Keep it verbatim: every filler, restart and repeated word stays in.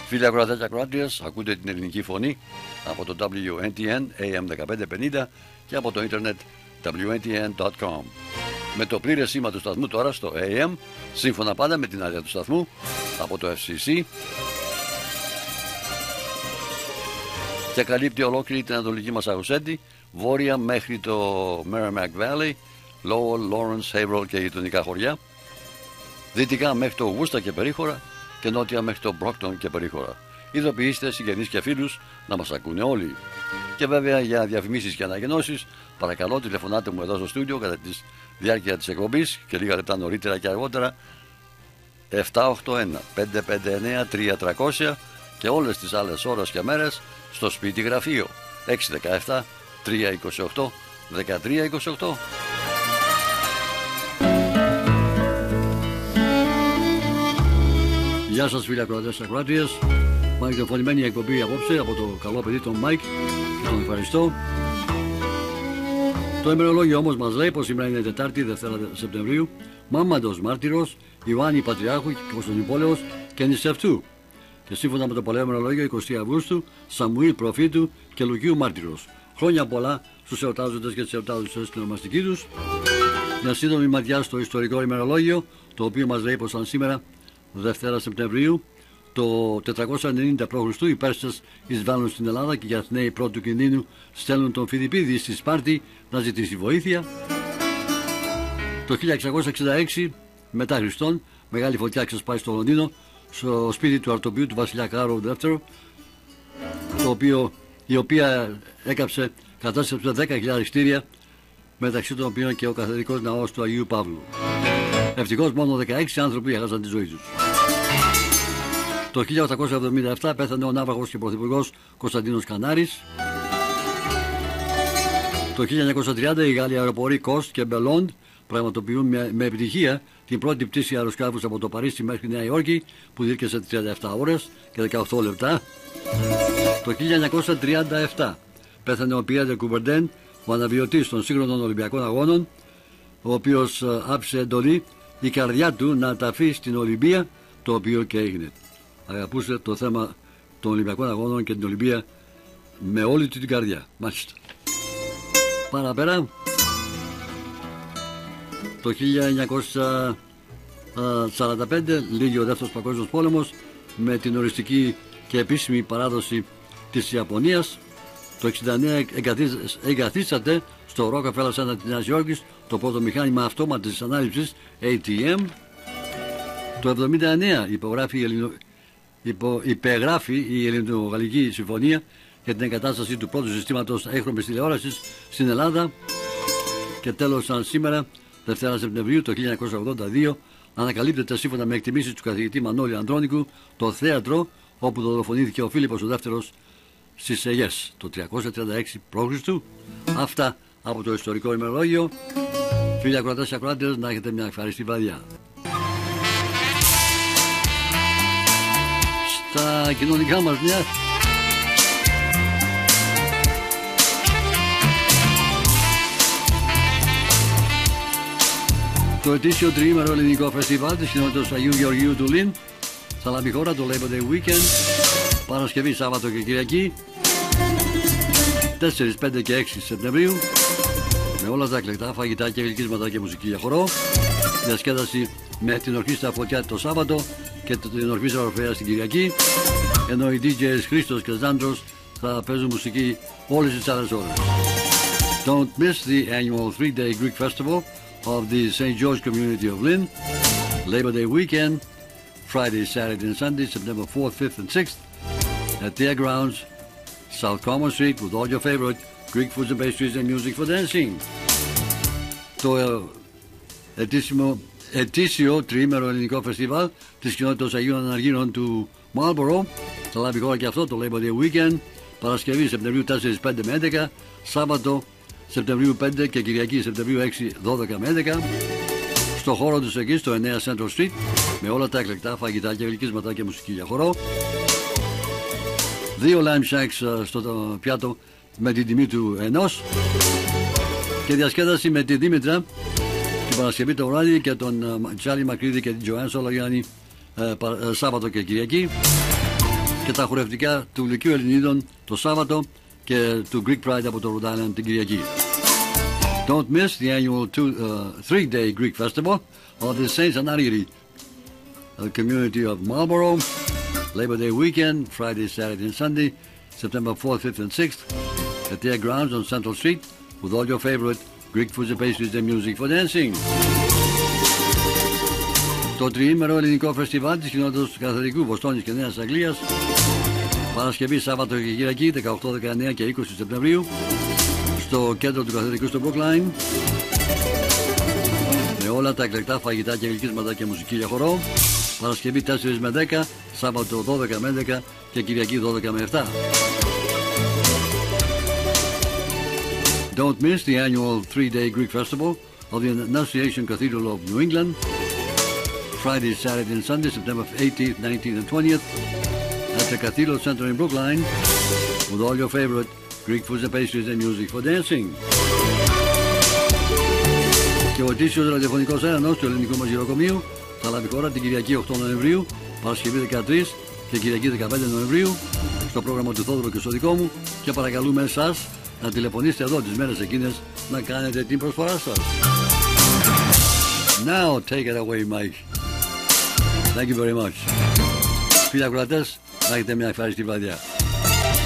Φίλοι ακροατές και ακροάτριες, ακούτε την ελληνική φωνή από το ντάμπλιου εν τι εν έι εμ δεκαπέντε πενήντα και από το ίντερνετ ντάμπλιου εν τι εν τελεία κομ. Με το πλήρες σήμα του σταθμού τώρα στο έι εμ, σύμφωνα πάντα με την άδεια του σταθμού από το εφ σι σι, και καλύπτει ολόκληρη την ανατολική Μασαχουσέτη, βόρεια μέχρι το Merrimack Valley, Lowell, Lawrence, Haverhill και γειτονικά χωριά, δυτικά μέχρι το Worcester και περίχωρα και νότια μέχρι το Brockton και περίχωρα. Ειδοποιήστε συγγενείς και φίλους να μας ακούνε όλοι. Και βέβαια για διαφημίσεις και ανακοινώσεις, παρακαλώ τηλεφωνάτε μου εδώ στο στούντιο κατά τη διάρκεια της εκπομπής και λίγα λεπτά νωρίτερα και αργότερα επτά οκτώ ένα πέντε πέντε εννέα τρία τριακόσια και όλες τις άλλες ώρες και μέρες στο σπίτι γραφείο έξι ένα επτά τρία δύο οκτώ ένα τρία δύο οκτώ. Γεια σας φίλοι ακροατές και ακροάτριες. Μαγνητοφωνημένη εκπομπή απόψε από το καλό παιδί τον Μάικ και τον ευχαριστώ. Το ημερολόγιο όμως μας λέει πως σήμερα είναι Τετάρτη, Δευτέρα Σεπτεμβρίου, Μάμαντος Μάρτυρος, Ιωάννη Πατριάρχου και Κωνσταντινοπόλεως και Νησευτού. Και σύμφωνα με το παλαιό ημερολόγιο εικοστή Αυγούστου, Σαμουήλ Προφήτου και Λουκίου Μάρτυρος. Χρόνια πολλά στους εορτάζοντες και τις εορτάζοντες στην ονομαστική τους. Μια σύντομη ματιά στο ιστορικό ημερολόγιο, το οποίο μας λέει πως αν σήμερα, Δευτέρα Σεπτεμβρίου, το τετρακόσια ενενήντα π.Χ. οι Πέρσες εισβάλλουν στην Ελλάδα και οι Αθηναίοι πρώτου κινδύνου στέλνουν τον Φιδιππίδη στη Σπάρτη να ζητήσει βοήθεια. Το χίλια εξακόσια εξήντα έξι μετά Χριστόν, μεγάλη φωτιά ξεσπάει στο Λονδίνο, στο σπίτι του αρτοποιού του βασιλιά Κάρολ δεύτερου, το οποίο, η οποία έκαψε, κατάστρεψε δέκα χιλιάδες κτίρια, μεταξύ των οποίων και ο καθεδρικός ναός του Αγίου Παύλου. Ευτυχώς μόνο δεκαέξι άνθρωποι έχασαν τη ζωή τους. Το χίλια οκτακόσια εβδομήντα επτά πέθανε ο ναύαρχος και πρωθυπουργός Κωνσταντίνος Κανάρης. Το χίλια εννιακόσια τριάντα οι Γάλλοι αεροποροί Κόστ και Μπελόντ πραγματοποιούν με, με επιτυχία την πρώτη πτήση αεροσκάφους από το Παρίσι μέχρι Νέα Υόρκη, που διήρκεσε τριάντα επτά ώρες και δεκαοκτώ λεπτά. Το χίλια εννιακόσια τριάντα επτά πέθανε ο Πιέρ ντε Κουμπερντέν, ο αναβιωτής των σύγχρονων Ολυμπιακών Αγώνων, ο οποίος άφησε εντολή η καρδιά του να ταφεί στην Ολυμπία, το οποίο και έγινε. Αγαπούσε το θέμα των Ολυμπιακών Αγώνων και την Ολυμπία με όλη την καρδιά. Μάλιστα. Παραπέρα, το χίλια εννιακόσια σαράντα πέντε λύγει ο Δεύτερος Παγκόσμιος Πόλεμος με την οριστική και επίσημη παράδοση της Ιαπωνίας. Το εξήντα εννέα εγκαθίσταται στο Rockefeller Center της Νέας Υόρκης το πρώτο μηχάνημα αυτόματης ανάληψης έι τι εμ. Το εβδομήντα εννέα υπογράφει η, Ελληνο... υπο... υπεγράφει η Ελληνογαλλική Συμφωνία για την εγκατάσταση του πρώτου συστήματος έγχρωμης τηλεόρασης στην Ελλάδα. Και τέλος, σαν σήμερα, Δευτέρα Σεπτεμβρίου το χίλια εννιακόσια ογδόντα δύο, ανακαλύπτεται σύμφωνα με εκτιμήσεις του καθηγητή Μανώλη Ανδρώνικου το θέατρο όπου δολοφονήθηκε ο Φίλιππος ο Δεύτερος στις Αιγές το τριακόσια τριάντα έξι π.Χ. Αυτά από το ιστορικό ημερολόγιο. Φίλοι ακροατές και ακροάτες, να έχετε μια ευχαριστή βραδιά. Στα κοινωνικά μας νέα, το ετήσιο τριήμερο ελληνικό φεστιβάλ της κοινότητας Αγίου Γεωργίου του Λιν θα λάβει χώρα το Labor Day Weekend, Παρασκευή, Σάββατο και Κυριακή, τέσσερα, πέντε και έξι Σεπτεμβρίου, με όλα τα εκλεκτά φαγητά και γλυκίσματα και μουσική για χορό, διασκέδαση με την ορχήστρα Φωτιά το Σάββατο και την ορχήστρα Ορφέα στην Κυριακή, ενώ οι ντι τζέις Χρήστος και Ζάντρος θα παίζουν μουσική όλες τις άλλες ώρες. Don't miss the annual three-day Greek festival of the Saint George community of Lynn, Labor Day weekend, Friday, Saturday and Sunday, September fourth, fifth and sixth, at their grounds, South Common Street, with all your favorite Greek foods and pastries and music for dancing. Το ετήσιμο, ετήσιο τριήμερο ελληνικό φεστιβάλ της κοινότητας Αγίων Αναργύρων του Marlborough θα λάβει χώρα και αυτό το Labor Day weekend, Παρασκευή Σεπτεμβρίου τέσσερα, πέντε με έντεκα, Σάββατο Σεπτεμβρίου πέντε και Κυριακή Σεπτεμβρίου έξι, δώδεκα με έντεκα, στο χώρο τους εκεί στο εννέα Central Street, με όλα τα εκλεκτά φαγητά και γλυκίσματα και μουσική για χορό. Δύο lime shacks στο πιάτο με την τιμή του ενός και διασκέδαση με τη Δήμητρα την Παρασκευή το βράδυ και τον Τσάρλι Μακρύδη και την Τζοάν Σολογιάννη ε, Σάββατο και Κυριακή. και τα χορευτικά του Λυκείου Ελληνίδων το Σάββατο και του Greek Pride από το Rhode Island την Κυριακή. Don't miss the annual two, uh, three-day Greek festival of the Saints Anargiri uh, community of Marlborough. Labor Day weekend, Friday, Saturday and Sunday, September fourth, fifth and sixth at their grounds on Central Street with all your favorite Greek foods and pastries and music for dancing. Το τριήμερο ελληνικό φεστιβάλ της κοινότητας του Καθολικού Βοστόνης και Νέας Αγγλίας, Παρασκευή, Σάββατο και Κυριακή δεκαοκτώ, δεκαεννέα και είκοσι Σεπτεμβρίου στο κέντρο του Καθολικού στο Brookline, με όλα τα εκλεκτά φαγητά και γλυκίσματα και μουσική για χορό. Παρασκευή τέσσερα με δέκα, Σάββατο δώδεκα με έντεκα και Κυριακή δώδεκα με επτά. Don't miss the annual three-day Greek festival of the Annunciation Cathedral of New England, Friday, Saturday and Sunday, September eighteenth, nineteenth and twentieth at the Cathedral Center in Brookline with all your favorite Greek foods and pastries and music for dancing. Και ο ετήσιος ραδιοφωνικός ένανος του ελληνικού μας γυροκομείου θα λάβει χώρα την Κυριακή οκτώ Νοεμβρίου, Παρασκευή δεκατρείς και Κυριακή δεκαπέντε Νοεμβρίου στο πρόγραμμα του Θόδωρου και στο δικό μου, και παρακαλούμε εσάς να τηλεφωνήσετε εδώ τις μέρες εκείνες να κάνετε την προσφορά σας. Now take it away, Mike. Thank you very much. Φίλοι ακροατές, να έχετε μια ευχαριστή βραδιά.